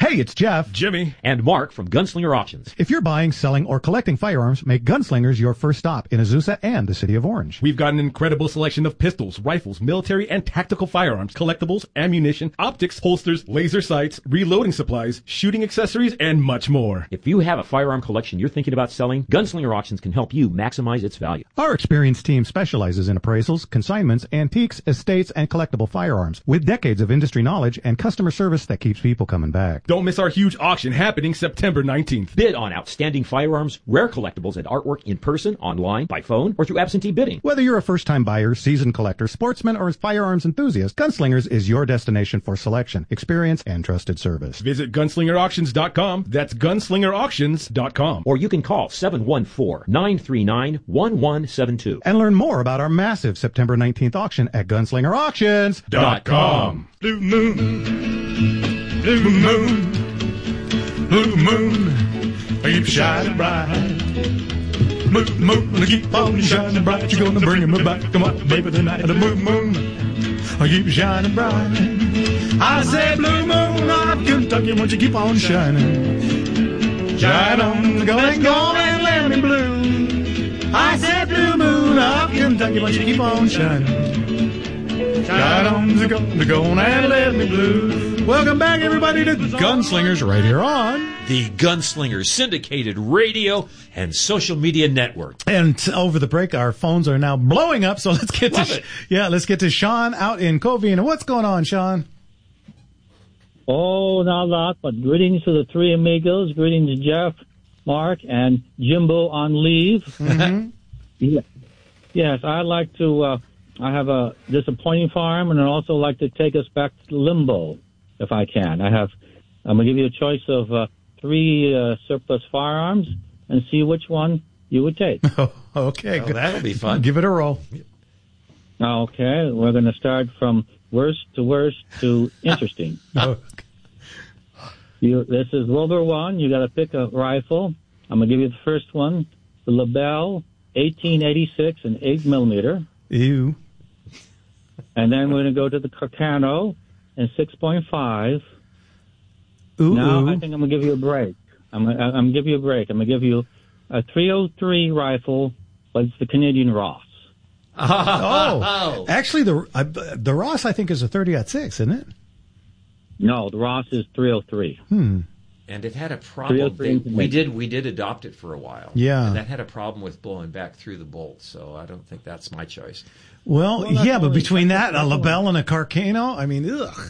Hey, it's Jeff. Jimmy. And Mark from Gunslinger Auctions. If you're buying, selling, or collecting firearms, make Gunslingers your first stop in Azusa and the City of Orange. We've got an incredible selection of pistols, rifles, military and tactical firearms, collectibles, ammunition, optics, holsters, laser sights, reloading supplies, shooting accessories, and much more. If you have a firearm collection you're thinking about selling, Gunslinger Auctions can help you maximize its value. Our experienced team specializes in appraisals, consignments, antiques, estates, and collectible firearms, with decades of industry knowledge and customer service that keeps people coming back. Don't miss our huge auction happening September 19th. Bid on outstanding firearms, rare collectibles, and artwork in person, online, by phone, or through absentee bidding. Whether you're a first-time buyer, seasoned collector, sportsman, or firearms enthusiast, Gunslingers is your destination for selection, experience, and trusted service. Visit gunslingerauctions.com. That's gunslingerauctions.com. Or you can call 714-939-1172. And learn more about our massive September 19th auction at gunslingerauctions.com. Blue moon, blue moon, blue moon, keep shining bright. Moon, moon, keep on shining bright. You're gonna bring me back, come on, baby, tonight. The blue moon, keep shining bright. I say, blue moon of Kentucky, won't you keep on shining? Shine on, go and let me blue. I said, blue moon of Kentucky, won't you keep on shining? Shine on, go and let me blue. Welcome back, everybody, to Gunslingers right here on the Gunslingers syndicated radio and social media network. And over the break, our phones are now blowing up. So let's get let's get to Sean out in Covina. What's going on, Sean? Oh, not a lot, but greetings to the three amigos. Greetings to Jeff, Mark, and Jimbo on leave. Mm-hmm. Yes, I'd like to. I have a disappointing farm, and I'd also like to take us back to limbo, if I can. I'm going to give you a choice of three surplus firearms and see which one you would take. Okay, well, that'll be fun. Give it a roll. Okay, we're going to start from worst to interesting. Okay. This is World War I. You got to pick a rifle. I'm going to give you the first one, the Lebel 1886 and 8mm. Ew. And then we're going to go to the Carcano and 6.5. Ooh. Now I think I'm going to give you a break. I'm going to give you a break. I'm going to give you a 303 rifle, but it's the Canadian Ross. Oh, actually, the Ross I think is a 30-06, isn't it? No, the Ross is 303. And it had a problem. We did adopt it for a while. Yeah. And that had a problem with blowing back through the bolt, so I don't think that's my choice. Well yeah, but between that and a Lebel and a Carcano, I mean, ugh.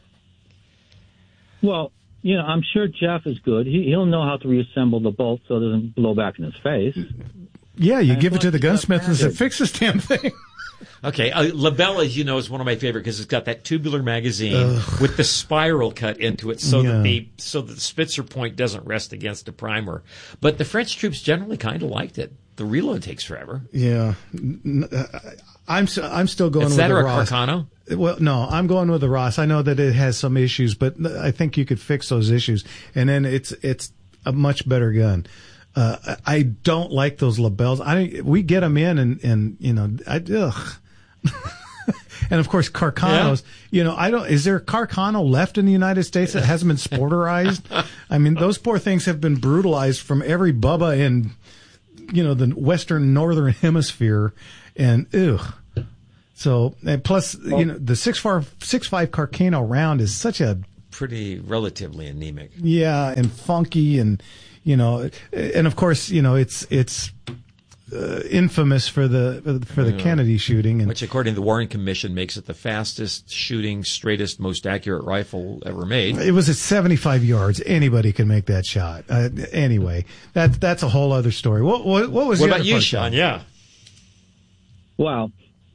Well, I'm sure Jeff is good. He'll know how to reassemble the bolt so it doesn't blow back in his face. Yeah, you give it to the gunsmith and say, fix this damn thing. Okay, Lebel, as you know, is one of my favorite because it's got that tubular magazine with the spiral cut into it, so that the Spitzer point doesn't rest against a primer. But the French troops generally kind of liked it. The reload takes forever. Yeah, I'm still going with the Ross. Is that or a Carcano? Well, no, I'm going with the Ross. I know that it has some issues, but I think you could fix those issues, and then it's a much better gun. I don't like those Lebels. We get them in and ugh. And of course, Carcanos, is there a Carcano left in the United States that hasn't been sporterized? I mean, those poor things have been brutalized from every Bubba in, the Western Northern Hemisphere, and ugh. So, and plus, the 6.5 Carcano round is such a pretty relatively anemic. Yeah, and funky, and and of course, it's infamous for the Kennedy shooting, which, according to the Warren Commission, makes it the fastest shooting, straightest, most accurate rifle ever made. It was at 75 yards. Anybody can make that shot. Anyway, that's a whole other story. What was what your about you, Sean? Yeah. Well,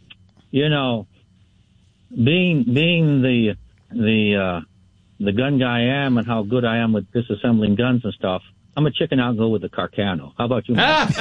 being the gun guy I am and how good I am with disassembling guns and stuff, I'm a chicken out and go with the Carcano. How about you, Mike?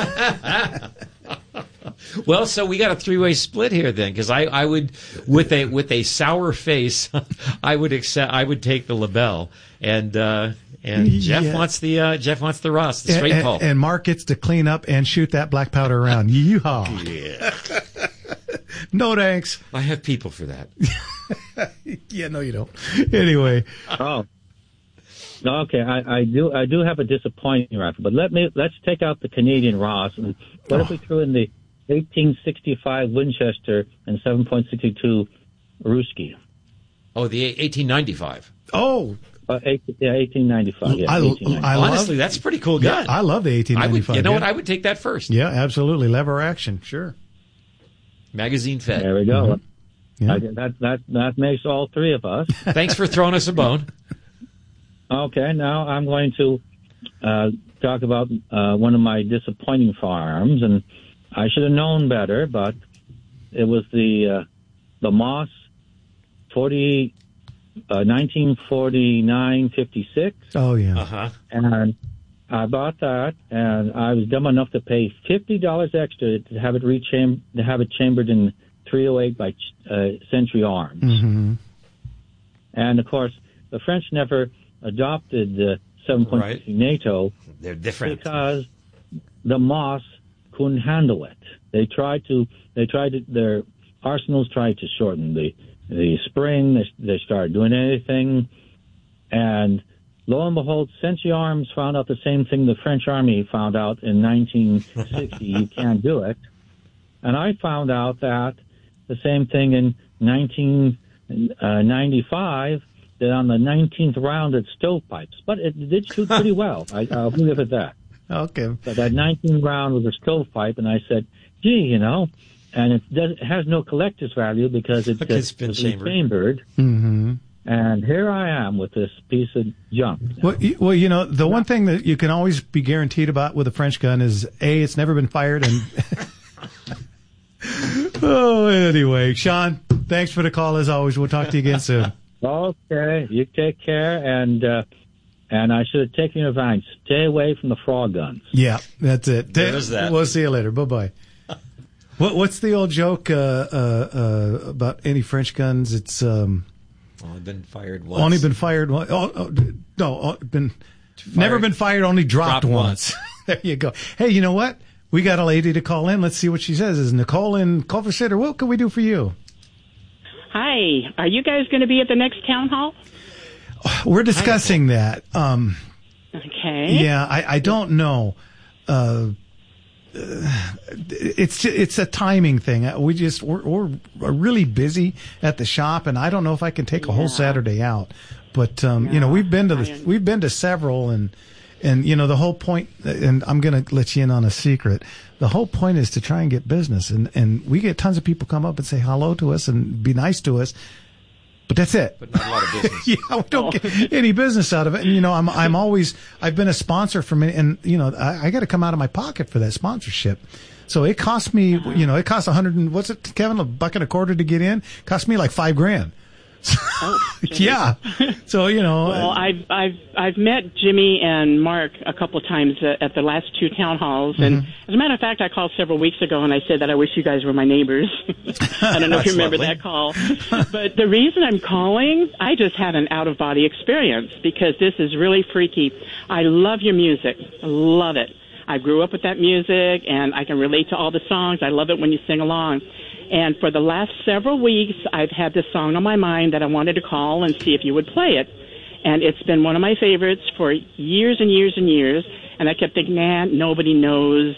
Well, so we got a three-way split here then, because I would, with a sour face, I would take the Lebel, and Jeff wants the Ross, the straight pull, and Mark gets to clean up and shoot that black powder around. Yeehaw! Yeah. No thanks. I have people for that. Yeah, no, you don't. Anyway. Oh. Okay, I do have a disappointing rifle, but let's take out the Canadian Ross and what if we threw in the 1865 Winchester and 7.62 Ruski? Oh, the 1895. Oh, 1895. Yeah, honestly, that's a pretty cool gun. Yeah, I love the 1895. You know what? I would take that first. Yeah, absolutely. Lever action, sure. Magazine fed. There we go. Mm-hmm. Yeah. That makes all three of us. Thanks for throwing us a bone. Okay, now I'm going to talk about one of my disappointing firearms, and I should have known better, but it was the Moss 1949-56. Oh yeah. Uh-huh. And I bought that, and I was dumb enough to pay $50 extra to have it chambered in 308 by Century Arms. Mm-hmm. And of course, the French never adopted the 7.60 NATO. They're different because the Moss couldn't handle it. Their arsenals tried to shorten the spring. They started doing anything, and lo and behold, Century Arms found out the same thing the French Army found out in 1960. You can't do it. And I found out that the same thing in 1995, that on the 19th round at Stovepipes. But it did shoot pretty well. I'll leave it at that. Okay. But that 19th round was a stovepipe, and I said, gee, and it has no collector's value because it's been chambered. Mm-hmm. And here I am with this piece of junk. Well, the one thing that you can always be guaranteed about with a French gun is, A, it's never been fired, and... Oh, anyway, Sean, thanks for the call as always. We'll talk to you again soon. Okay, you take care, and I should have taken your advice. Stay away from the frog guns. Yeah, that's it. There's that. We'll see you later. Bye-bye. What's the old joke about any French guns? It's only been fired once. Only been fired once. Never been fired, only dropped once. There you go. Hey, you know what? We got a lady to call in. Let's see what she says. Is Nicole in Culver City? What can we do for you? Hi. Are you guys going to be at the next town hall? We're discussing that. Okay. Yeah, I don't know. It's a timing thing. We're really busy at the shop, and I don't know if I can take a whole Saturday out. But we've been to several, and the whole point. And I'm going to let you in on a secret. The whole point is to try and get business, and we get tons of people come up and say hello to us and be nice to us. But that's it. But not a lot of business. Yeah, we don't get any business out of it. And, I've been a sponsor for many, and, I got to come out of my pocket for that sponsorship. So it cost me, it costs what's it, Kevin, $1.25 to get in? It cost me like $5,000. Yeah. So, Well, I've met Jimmy and Mark a couple of times at the last two town halls. And as a matter of fact, I called several weeks ago and I said that I wish you guys were my neighbors. I don't know if you remember that call. But the reason I'm calling, I just had an out-of-body experience because this is really freaky. I love your music. I love it. I grew up with that music and I can relate to all the songs. I love it when you sing along. And for the last several weeks, I've had this song on my mind that I wanted to call and see if you would play it. And it's been one of my favorites for years and years and years. And I kept thinking, nobody knows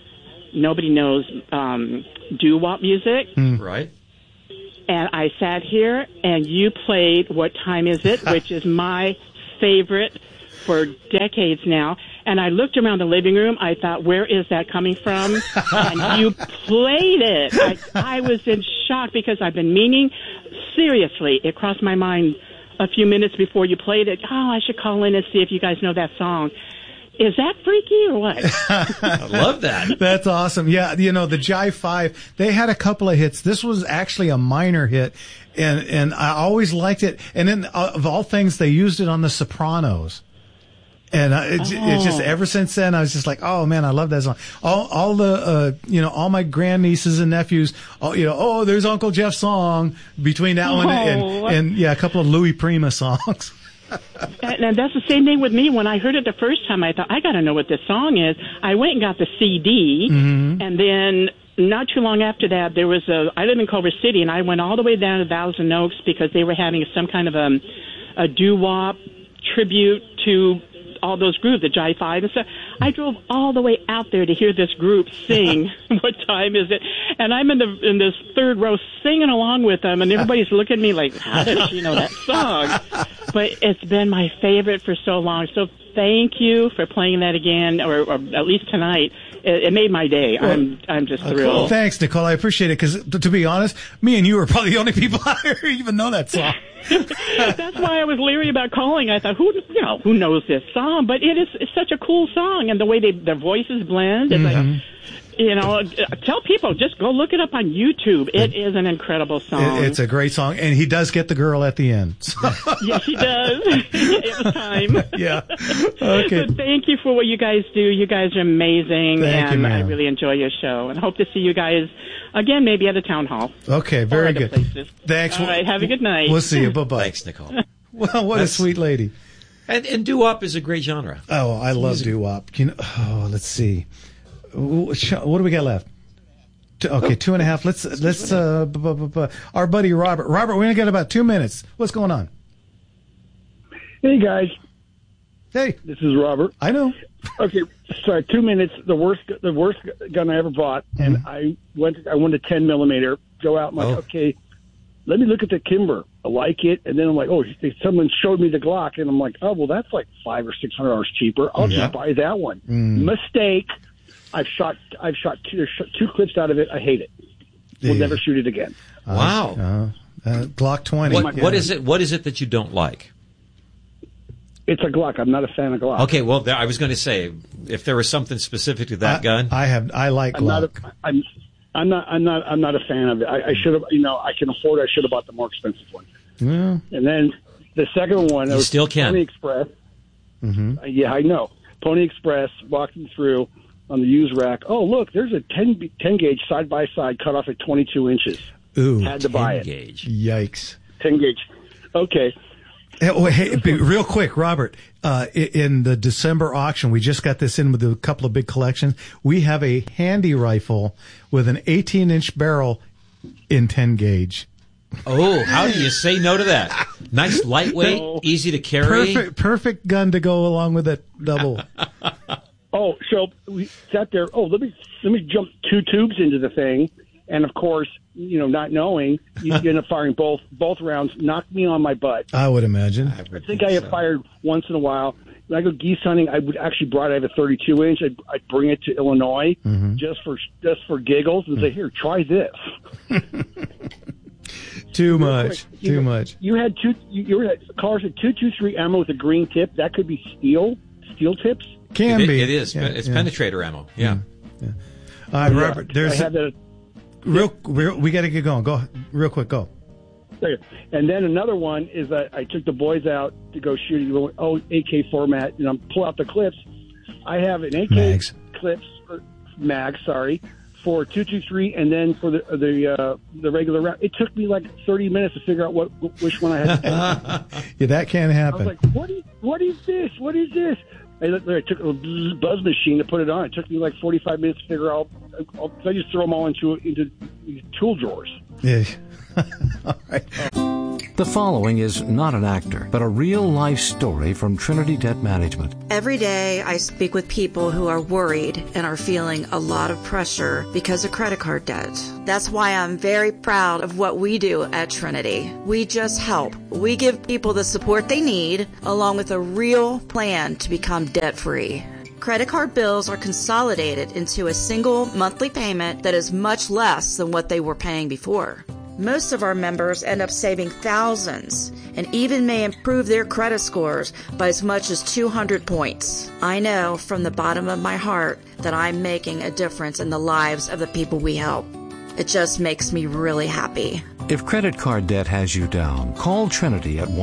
doo-wop music. Right. And I sat here and you played What Time Is It, which is my favorite for decades now. And I looked around the living room. I thought, where is that coming from? And you played it. I was in shock because I've been meaning, seriously, it crossed my mind a few minutes before you played it. Oh, I should call in and see if you guys know that song. Is that freaky or what? I love that. That's awesome. Yeah, the Jive 5, they had a couple of hits. This was actually a minor hit, and I always liked it. And then, of all things, they used it on The Sopranos. And it's just ever since then, I was just like, oh man, I love that song. All the all my grandnieces and nephews, there's Uncle Jeff's song between that one and a couple of Louis Prima songs. And that's the same thing with me. When I heard it the first time, I thought, I got to know what this song is. I went and got the CD, and then not too long after that, I live in Culver City, and I went all the way down to Thousand Oaks because they were having some kind of a doo-wop tribute to all those groups, the Jive Five and stuff. I drove all the way out there to hear this group sing. What time is it? And I'm in this third row singing along with them, and everybody's looking at me like, how does she know that song? But it's been my favorite for so long. So thank you for playing that again, or at least tonight. It made my day. I'm just thrilled. Cool. Thanks, Nicole. I appreciate it, because to be honest, me and you are probably the only people out here who even know that song. That's why I was leery about calling. I thought, who knows this song? But it's such a cool song, and the way their voices blend. It's like, tell people, just go look it up on YouTube. It is an incredible song. It's a great song, and he does get the girl at the end. Yes, he does. It was time. Yeah. Okay. So thank you for what you guys do. You guys are amazing, Thank you, ma'am. I really enjoy your show, and hope to see you guys again, maybe at a town hall. Okay, very good. Places. Thanks. All right, have a good night. We'll see you. Bye-bye. Thanks, Nicole. Well, what a sweet lady. And doo-wop is a great genre. Oh, I love doo-wop. Let's see. What do we got left? 2.5. Let's our buddy Robert. Robert, we only got about 2 minutes. What's going on? Hey guys. Hey. This is Robert. I know. Okay, sorry, 2 minutes. The worst gun I ever bought, and I wanted a 10 millimeter. Go out, and I'm like, okay, let me look at the Kimber. I like it, and then I'm like, someone showed me the Glock, and I'm like, oh well, that's like $500 or $600 cheaper. I'll just buy that one. Mistake. I've shot two clips out of it. I hate it. We'll never shoot it again. Wow. Glock 20. What is it? What is it that you don't like? It's a Glock. I'm not a fan of Glock. Okay, well, I was going to say, if there was something specific to that gun, I like Glock. I'm not a fan of it. I should have. I can afford it. I should have bought the more expensive one. Yeah. And then the second one, you still can. Pony Express. Yeah, I know. Pony Express, walking through on the used rack. Oh, look, there's a 10 gauge side by side cut off at 22 inches. Ooh, had to buy it. 10 gauge. Yikes. 10 gauge. Okay. Hey, real quick, Robert. In the December auction, we just got this in with a couple of big collections. We have a handy rifle with an 18-inch barrel in 10 gauge. Oh, how do you say no to that? Nice, lightweight, easy to carry. Perfect gun to go along with that double. Oh, so we sat there. Oh, let me jump 2 tubes into the thing, and of course, not knowing, you end up firing both rounds. Knocked me on my butt. I would imagine. I think I have fired once in a while. When I go geese hunting, I would actually I have a 32-inch. I'd bring it to Illinois just for giggles and say, "Here, try this." Too much. You had cars at 223 ammo with a green tip. That could be steel tips. Can be. It is. Yeah, it's penetrator ammo. Yeah. All right, Robert. There's we got to get going. Go real quick. Go. And then another one is that I took the boys out to go shooting. AK format, pull out the clips. I have an AK mag. Sorry, for 223, and then for the regular round. It took me like 30 minutes to figure out which one I had to take. Yeah, that can't happen. I was like, what is this? What is this? I took a buzz machine to put it on. It took me like 45 minutes to figure out. I just throw them all into tool drawers. Yeah. All right. The following is not an actor, but a real-life story from Trinity Debt Management. Every day I speak with people who are worried and are feeling a lot of pressure because of credit card debt. That's why I'm very proud of what we do at Trinity. We just help. We give people the support they need, along with a real plan to become debt-free. Credit card bills are consolidated into a single monthly payment that is much less than what they were paying before. Most of our members end up saving thousands and even may improve their credit scores by as much as 200 points. I know from the bottom of my heart that I'm making a difference in the lives of the people we help. It just makes me really happy. If credit card debt has you down, call Trinity at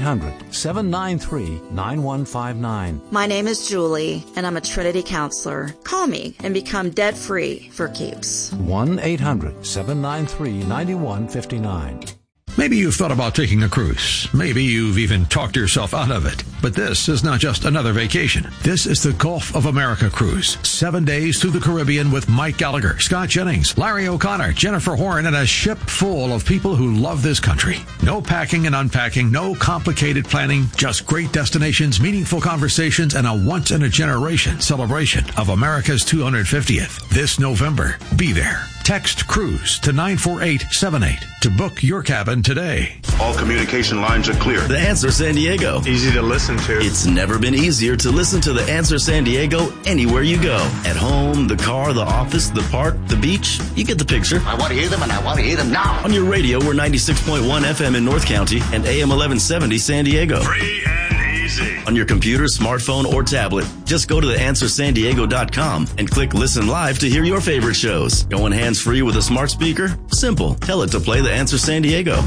1-800-793-9159. My name is Julie, and I'm a Trinity counselor. Call me and become debt-free for keeps. 1-800-793-9159. Maybe you've thought about taking a cruise. Maybe you've even talked yourself out of it. But this is not just another vacation. This is the Gulf of America cruise. 7 days through the Caribbean with Mike Gallagher, Scott Jennings, Larry O'Connor, Jennifer Horn, and a ship full of people who love this country. No packing and unpacking, no complicated planning, just great destinations, meaningful conversations, and a once-in-a-generation celebration of America's 250th. This November, be there. Text CRUISE to 94878 to book your cabin today. All communication lines are clear. The Answer San Diego. Easy to listen to. It's never been easier to listen to The Answer San Diego anywhere you go. At home, the car, the office, the park, the beach. You get the picture. I want to hear them, and I want to hear them now. On your radio, we're 96.1 FM in North County and AM 1170 San Diego. Free and easy. On your computer, smartphone, or tablet, just go to theanswersandiego.com and click Listen Live to hear your favorite shows. Going hands-free with a smart speaker? Simple. Tell it to play The Answer San Diego.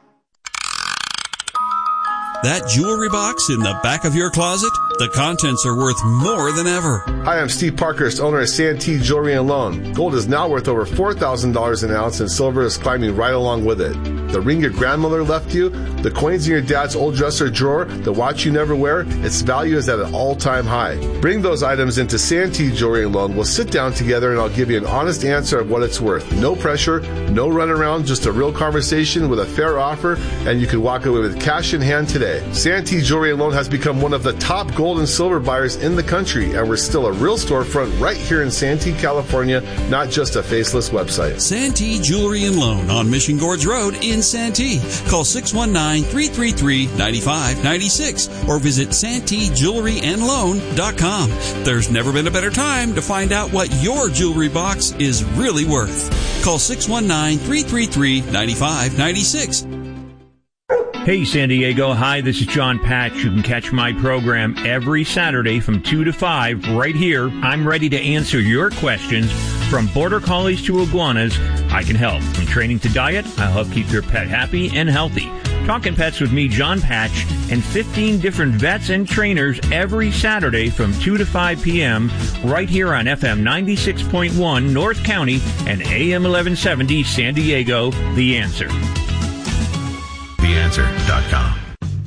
That jewelry box in the back of your closet? The contents are worth more than ever. Hi, I'm Steve Parkhurst, owner of Santee Jewelry and Loan. Gold is now worth over $4,000 an ounce, and silver is climbing right along with it. The ring your grandmother left you, the coins in your dad's old dresser drawer, the watch you never wear, its value is at an all-time high. Bring those items into Santee Jewelry and Loan. We'll sit down together and I'll give you an honest answer of what it's worth. No pressure, no runaround, just a real conversation with a fair offer, and you can walk away with cash in hand today. Santee Jewelry and Loan has become one of the top gold and silver buyers in the country, and we're still a real storefront right here in Santee, California, not just a faceless website. Santee Jewelry and Loan on Mission Gorge Road in Santee. Call 619-333-9596 or visit SanteeJewelryandLoan.com. There's never been a better time to find out what your jewelry box is really worth. Call 619-333-9596. Hey, San Diego. Hi, this is John Patch. You can catch my program every Saturday from 2 to 5 right here. I'm ready to answer your questions. From border collies to iguanas, I can help. From training to diet, I'll help keep your pet happy and healthy. Talking Pets with me, John Patch, and 15 different vets and trainers every Saturday from 2 to 5 p.m. right here on FM 96.1 North County and AM 1170 San Diego, The Answer. TheAnswer.com.